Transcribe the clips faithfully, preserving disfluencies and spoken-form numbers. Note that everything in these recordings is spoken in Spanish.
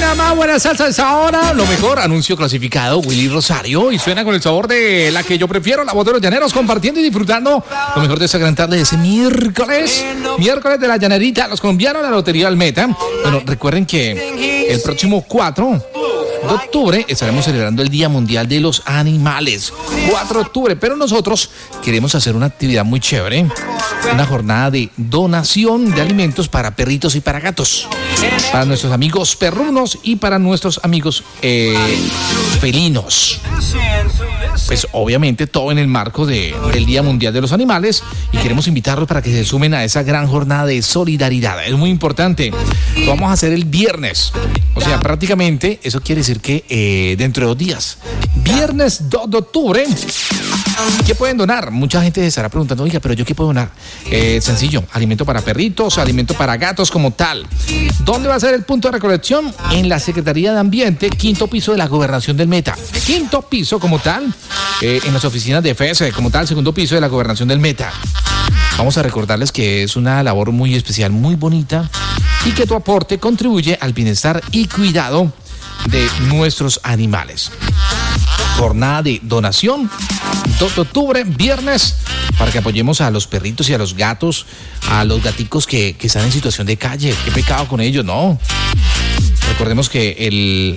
buena, más buena salsa de esa hora. Lo mejor, anuncio clasificado, Willy Rosario. Y suena con el sabor de la que yo prefiero, la voz de los llaneros, compartiendo y disfrutando lo mejor de esa gran tarde de ese miércoles. Miércoles de la llanerita, los colombianos, la Lotería del Meta. Bueno, recuerden que el próximo cuatro de octubre estaremos celebrando el Día Mundial de los Animales. cuatro de octubre, pero nosotros queremos hacer una actividad muy chévere. Una jornada de donación de alimentos para perritos y para gatos. Para nuestros amigos perrunos y para nuestros amigos eh, felinos. Pues obviamente todo en el marco de, del Día Mundial de los Animales. Y queremos invitarlos para que se sumen a esa gran jornada de solidaridad. Es muy importante. Lo vamos a hacer el viernes. O sea, prácticamente eso quiere decir que eh, dentro de dos días. Viernes dos de octubre. ¿Qué pueden donar? Mucha gente se estará preguntando, oiga, pero ¿yo qué puedo donar? Eh, sencillo, alimento para perritos, alimento para gatos como tal. ¿Dónde va a ser el punto de recolección? En la Secretaría de Ambiente, quinto piso de la Gobernación del Meta. Quinto piso como tal, eh, en las oficinas de F S como tal, segundo piso de la Gobernación del Meta. Vamos a recordarles que es una labor muy especial, muy bonita, y que tu aporte contribuye al bienestar y cuidado de nuestros animales. Jornada de donación, dos de octubre, viernes, para que apoyemos a los perritos y a los gatos, a los gaticos que, que están en situación de calle. Qué pecado con ellos, ¿no? Recordemos que el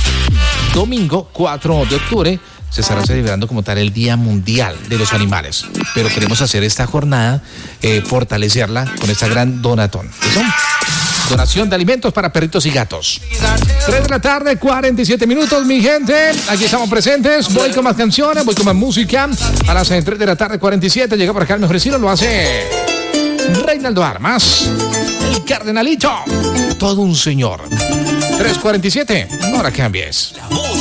domingo cuatro de octubre se estará celebrando como tal el Día Mundial de los Animales. Pero queremos hacer esta jornada, eh, fortalecerla con esta gran donatón. ¿Eso? Donación de alimentos para perritos y gatos. tres de la tarde, cuarenta y siete minutos, mi gente. Aquí estamos presentes. Voy con más canciones, voy con más música. A las tres de la tarde, cuarenta y siete. Llega por acá el mejor estilo, lo hace Reinaldo Armas. El Cardenalito. Todo un señor. tres cuarenta y siete. No la cambies.